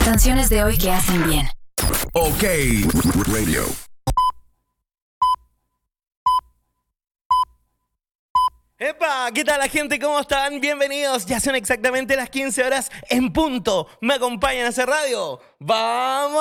Canciones de hoy que hacen bien. OK Radio. ¡Epa! ¿Qué tal la gente? ¿Cómo están? Bienvenidos. Ya son exactamente las 15 horas en punto. ¿Me acompañan a hacer radio? ¡Vamos!